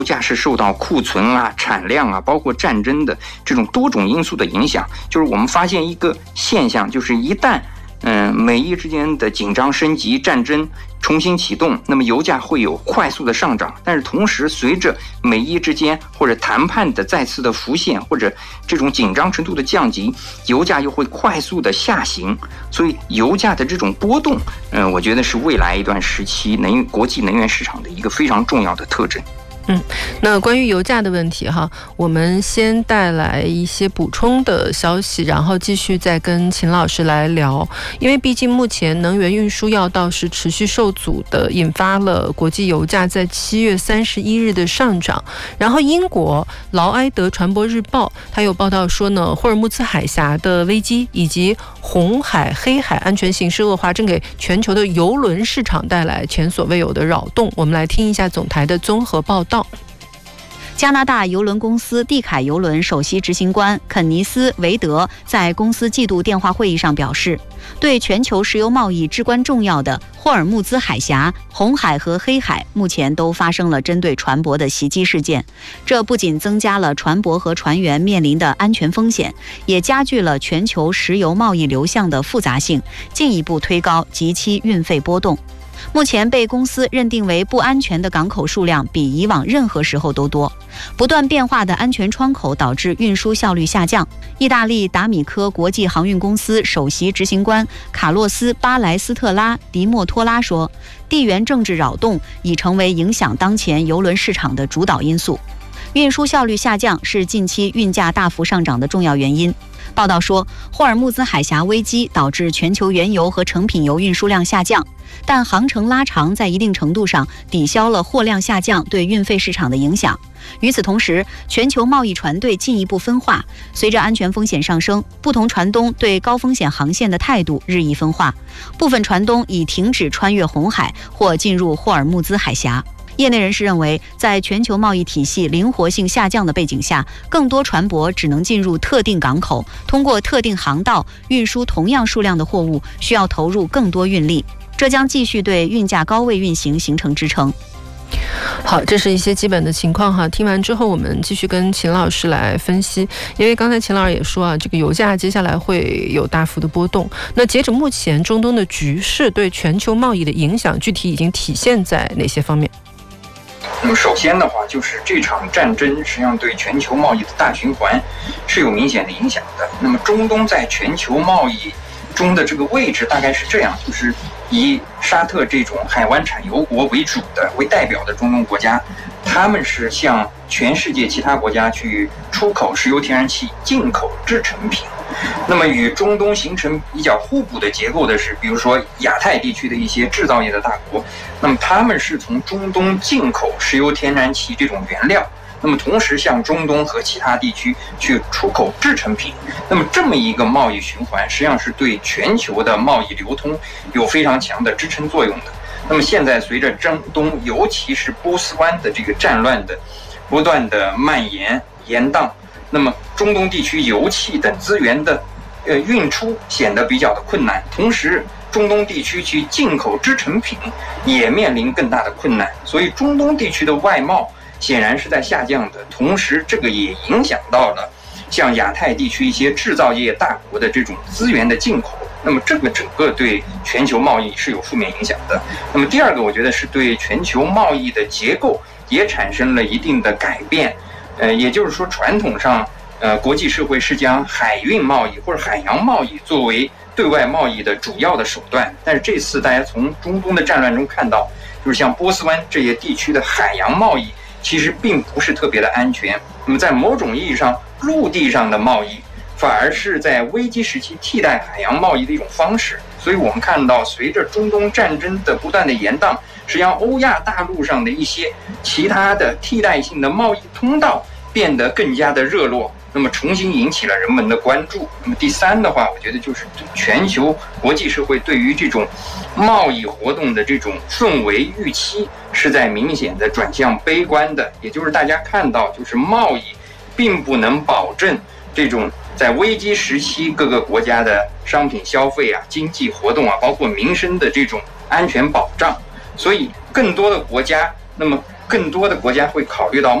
油价是受到库存啊、产量啊，包括战争的这种多种因素的影响。就是我们发现一个现象，就是一旦美伊之间的紧张升级，战争重新启动，那么油价会有快速的上涨。但是同时，随着美伊之间或者谈判的再次的浮现，或者这种紧张程度的降级，油价又会快速的下行。所以油价的这种波动，我觉得是未来一段时期国际能源市场的一个非常重要的特征。 那关于油价的问题哈，我们先带来一些补充的消息，然后继续再跟秦老师来聊。因为毕竟目前能源运输要道是持续受阻的，引发了国际油价在7月31日的上涨。然后英国劳埃德传播日报它有报道说呢，霍尔木兹海峡的危机以及红海、黑海安全形势恶化，正给全球的邮轮市场带来前所未有的扰动。我们来听一下总台的综合报道。 加拿大邮轮公司蒂凯邮轮首席执行官肯尼斯·韦德在公司季度电话会议上表示，对全球石油贸易至关重要的霍尔木兹海峡、红海和黑海目前都发生了针对船舶的袭击事件，这不仅增加了船舶和船员面临的安全风险，也加剧了全球石油贸易流向的复杂性，进一步推高即期运费波动。目前被公司认定为不安全的港口数量比以往任何时候都多，不断变化的安全窗口导致运输效率下降。意大利达米科国际航运公司首席执行官卡洛斯·巴莱斯特拉·迪莫托拉说，地缘政治扰动已成为影响当前邮轮市场的主导因素。运输效率下降是近期运价大幅上涨的重要原因。报道说，霍尔木兹海峡危机导致全球原油和成品油运输量下降，但航程拉长在一定程度上抵消了货量下降对运费市场的影响。与此同时，全球贸易船队进一步分化，随着安全风险上升，不同船东对高风险航线的态度日益分化，部分船东已停止穿越红海或进入霍尔木兹海峡。业内人士认为，在全球贸易体系灵活性下降的背景下，更多船舶只能进入特定港口，通过特定航道运输同样数量的货物，需要投入更多运力，这将继续对运价高位运行形成支撑。 好，这是一些基本的情况哈。听完之后，我们继续跟秦老师来分析。因为刚才秦老师也说啊，这个油价接下来会有大幅的波动。那截止目前，中东的局势对全球贸易的影响，具体已经体现在哪些方面？ 那么首先的话，就是这场战争实际上对全球贸易的大循环是有明显的影响的。那么中东在全球贸易中的这个位置大概是这样，就是以沙特这种海湾产油国为代表的中东国家，他们是向全世界其他国家去出口石油天然气，进口制成品。那么与中东形成比较互补的结构的是，比如说亚太地区的一些制造业的大国，那么他们是从中东进口石油天然气这种原料，那么同时向中东和其他地区去出口制成品。那么这么一个贸易循环实际上是对全球的贸易流通有非常强的支撑作用的。那么现在随着中东尤其是波斯湾的这个战乱的不断的蔓延延宕，那么中东地区油气等资源的运出显得比较的困难，同时中东地区去进口制成品也面临更大的困难，所以中东地区的外贸显然是在下降的。同时这个也影响到了像亚太地区一些制造业大国的这种资源的进口，那么这个整个对全球贸易是有负面影响的。那么第二个，我觉得是对全球贸易的结构也产生了一定的改变。也就是说，传统上，国际社会是将海运贸易或者海洋贸易作为对外贸易的主要的手段。但是这次大家从中东的战乱中看到，就是像波斯湾这些地区的海洋贸易其实并不是特别的安全。那么在某种意义上，陆地上的贸易反而是在危机时期替代海洋贸易的一种方式。所以我们看到，随着中东战争的不断的延宕，实际上欧亚大陆上的一些其他的替代性的贸易通道变得更加的热络，那么重新引起了人们的关注。那么第三的话，我觉得就是全球国际社会对于这种贸易活动的这种氛围预期是在明显的转向悲观的。也就是大家看到，就是贸易并不能保证这种在危机时期各个国家的商品消费啊、经济活动啊，包括民生的这种安全保障。所以更多的国家那么更多的国家会考虑到